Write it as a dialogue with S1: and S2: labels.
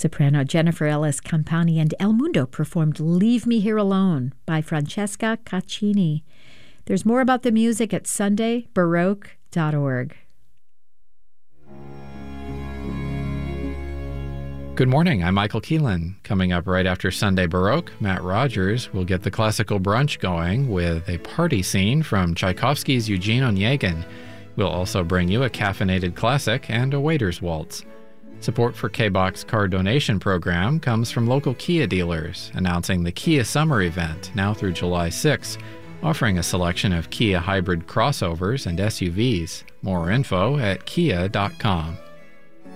S1: Soprano Jennifer Ellis Campani and El Mundo performed Leave Me Here Alone by Francesca Caccini. There's more about the music at sundaybaroque.org.
S2: Good morning, I'm Michael Keelan. Coming up right after Sunday Baroque, Matt Rogers will get the classical brunch going with a party scene from Tchaikovsky's Eugene Onegin. We'll also bring you a caffeinated classic and a waiter's waltz. Support for K-Box Car Donation Program comes from local Kia dealers, announcing the Kia Summer Event now through July 6, offering a selection of Kia hybrid crossovers and SUVs. More info at kia.com.